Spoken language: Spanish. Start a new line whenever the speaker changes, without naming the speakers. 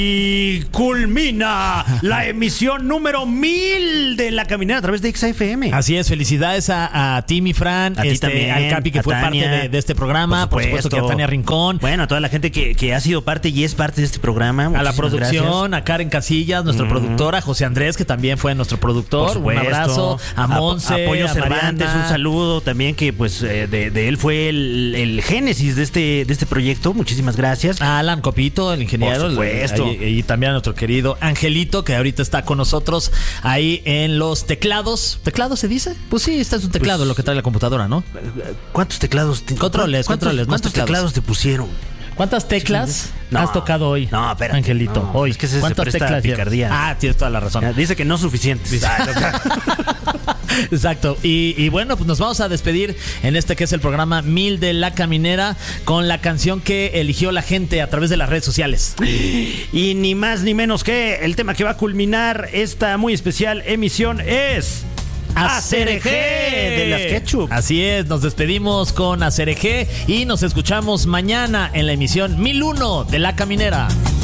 Y culmina la emisión número 1000 de La Caminera a través de XFM.
Así es, felicidades a ti, mi Fran,
a ti también,
al Capi, que fue
Tania,
parte de este programa, por supuesto que a Tania Rincón.
Bueno, a toda la gente que ha sido parte y es parte de este programa.
A la producción,
gracias.
a Karen Casillas, nuestra productora, a José Andrés, que también fue nuestro productor. Un abrazo, a Monse,
a Pollo
a
Cervantes,
Mariana.
un saludo también, que pues de él fue el génesis de este proyecto. Muchísimas gracias.
A Alan Copito, el ingeniero.
Por supuesto.
Y también a nuestro querido Angelito, que ahorita está con nosotros ahí en los teclados. ¿Teclado se dice? Pues sí, este es un teclado, lo que trae la computadora, ¿no?
¿Cuántos teclados?
Controles.
¿Cuántos teclados te pusieron?
¿Cuántas teclas has tocado hoy?
No, espera.
Angelito,
No,
hoy.
es que se
¿Cuántas
presta
teclas
picardía.
Ah, tienes toda la razón.
Dice que no suficientes.
Exacto. Y bueno, pues nos vamos a despedir en este que es el programa 1000 de La Caminera con la canción que eligió la gente a través de las redes sociales.
Y ni más ni menos que el tema que va a culminar esta muy especial emisión es... Acerejé de las Ketchup.
Así es, nos despedimos con Acerejé y nos escuchamos mañana en la emisión 1001 de La Caminera.